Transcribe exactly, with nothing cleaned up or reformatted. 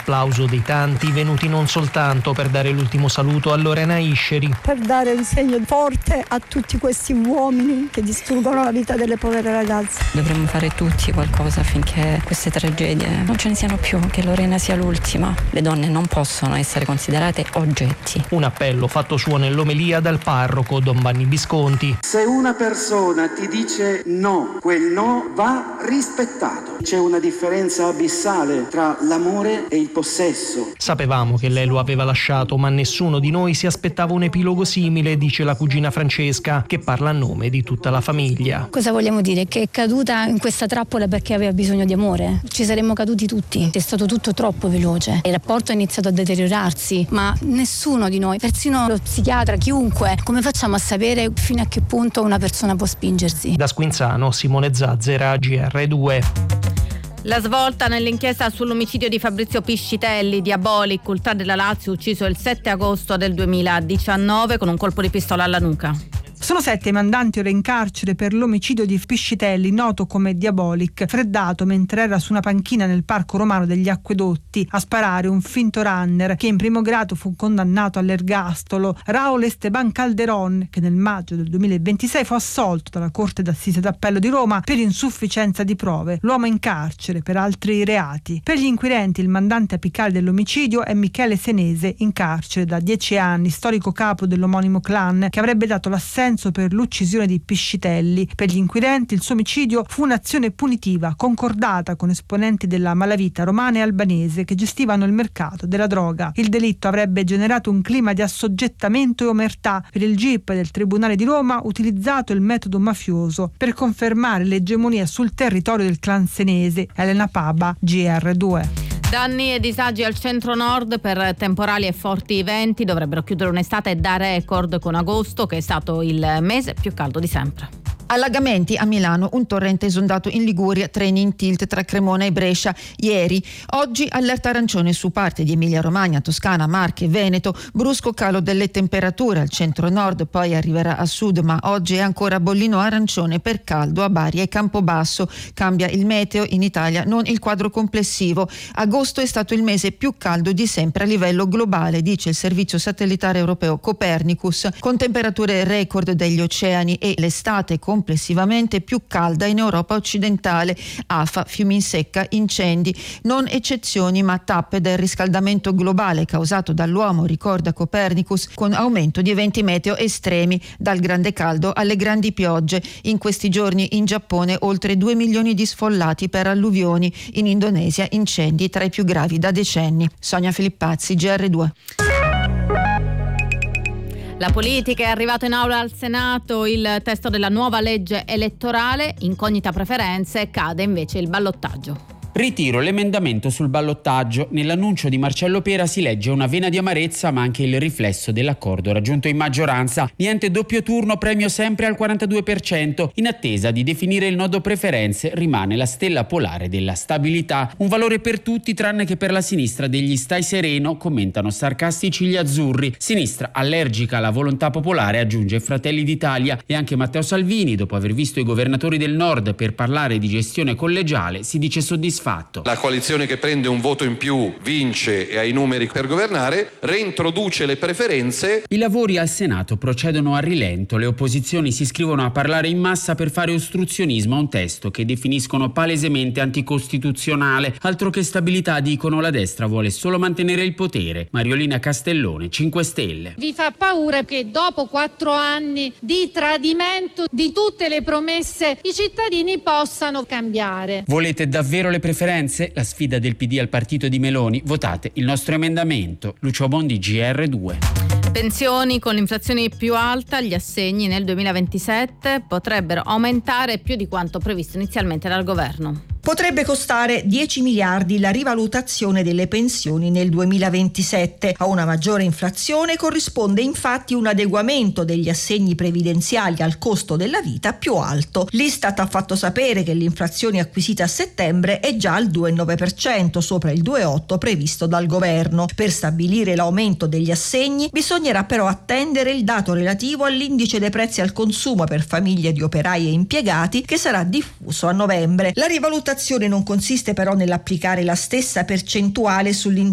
l'applauso dei tanti venuti non soltanto per dare l'ultimo saluto a Lorena Isceri, per dare un segno forte a tutti questi uomini che distruggono la vita delle povere ragazze. Dovremmo fare tutti qualcosa affinché queste tragedie non ce ne siano più, che Lorena sia l'ultima. Le donne non possono essere considerate oggetti. Un appello fatto suo nell'omelia dal parroco Don Vanni Visconti. Se una persona ti dice no, quel no va rispettato. C'è una differenza abissale tra l'amore e il possesso. Sapevamo che lei lo aveva lasciato, ma nessuno di noi si aspettava un epilogo simile, dice la cugina Francesca, che parla a nome di tutta la famiglia. Cosa vogliamo dire? Che è caduta in questa trappola perché aveva bisogno di amore. Ci saremmo caduti tutti. È stato tutto troppo veloce. Il rapporto ha iniziato a deteriorarsi, ma nessuno di noi, persino lo psichiatra, chiunque, come facciamo a sapere fino a che punto una persona può spingersi? Da Squinzano, Simone Zazzera, G R due. La svolta nell'inchiesta sull'omicidio di Fabrizio Piscitelli, Diabolic, ultra della Lazio, ucciso il sette agosto del duemiladiciannove con un colpo di pistola alla nuca. Sono sette i mandanti ora in carcere per l'omicidio di Piscitelli, noto come Diabolic, freddato mentre era su una panchina nel parco romano degli Acquedotti a sparare un finto runner che in primo grado fu condannato all'ergastolo, Raul Esteban Calderón, che nel maggio del duemilaventisei fu assolto dalla Corte d'Assise d'Appello di Roma per insufficienza di prove. L'uomo in carcere per altri reati. Per gli inquirenti il mandante apicale dell'omicidio è Michele Senese, in carcere da dieci anni, storico capo dell'omonimo clan che avrebbe dato l'assenso per l'uccisione di Piscitelli. Per gli inquirenti il suo omicidio fu un'azione punitiva concordata con esponenti della malavita romana e albanese che gestivano il mercato della droga. Il delitto avrebbe generato un clima di assoggettamento e omertà. Per il G I P del Tribunale di Roma utilizzato il metodo mafioso per confermare l'egemonia sul territorio del clan senese. Elena Paba, G R due. Danni e disagi al centro-nord per temporali e forti venti dovrebbero chiudere un'estate da record con agosto, che è stato il mese più caldo di sempre. Allagamenti a Milano, un torrente esondato in Liguria, treni in tilt tra Cremona e Brescia ieri. Oggi allerta arancione su parte di Emilia-Romagna, Toscana, Marche, Veneto, brusco calo delle temperature al centro-nord, poi arriverà a sud, ma oggi è ancora bollino arancione per caldo a Bari e Campobasso. Cambia il meteo in Italia, non il quadro complessivo. Agosto è stato il mese più caldo di sempre a livello globale, dice il servizio satellitare europeo Copernicus, con temperature record degli oceani e l'estate con complessivamente più calda in Europa occidentale. Afa, fiumi in secca, incendi, non eccezioni ma tappe del riscaldamento globale causato dall'uomo, ricorda Copernicus, con aumento di eventi meteo estremi, dal grande caldo alle grandi piogge. In questi giorni in Giappone oltre due milioni di sfollati per alluvioni, in Indonesia incendi tra i più gravi da decenni. Sonia Filippazzi, G R due. La politica è arrivato in aula al Senato il testo della nuova legge elettorale, incognita preferenze, cade invece il ballottaggio. Ritiro l'emendamento sul ballottaggio. Nell'annuncio di Marcello Pera si legge una vena di amarezza ma anche il riflesso dell'accordo raggiunto in maggioranza. Niente doppio turno, premio sempre al quarantadue per cento. In attesa di definire il nodo preferenze rimane la stella polare della stabilità. Un valore per tutti tranne che per la sinistra degli stai sereno, commentano sarcastici gli azzurri. Sinistra allergica alla volontà popolare, aggiunge Fratelli d'Italia. E anche Matteo Salvini, dopo aver visto i governatori del nord per parlare di gestione collegiale, si dice soddisfatto. La coalizione che prende un voto in più vince e ha i numeri per governare, reintroduce le preferenze. I lavori al Senato procedono a rilento, le opposizioni si iscrivono a parlare in massa per fare ostruzionismo a un testo che definiscono palesemente anticostituzionale. Altro che stabilità, dicono, la destra vuole solo mantenere il potere. Mariolina Castellone, cinque Stelle. Vi fa paura che dopo quattro anni di tradimento di tutte le promesse i cittadini possano cambiare? Volete davvero le preferenze? La sfida del P D al partito di Meloni? Votate il nostro emendamento. Lucio Bondi, G R due. Pensioni con l'inflazione più alta, gli assegni nel duemilaventisette potrebbero aumentare più di quanto previsto inizialmente dal governo. Potrebbe costare dieci miliardi la rivalutazione delle pensioni nel duemilaventisette. A una maggiore inflazione corrisponde infatti un adeguamento degli assegni previdenziali al costo della vita più alto. L'Istat ha fatto sapere che l'inflazione acquisita a settembre è già al due virgola nove per cento, sopra il due virgola otto per cento previsto dal governo. Per stabilire l'aumento degli assegni bisognerà però attendere il dato relativo all'indice dei prezzi al consumo per famiglie di operai e impiegati, che sarà diffuso a novembre. La rivalutazione non consiste però nell'applicare la stessa percentuale sull'intero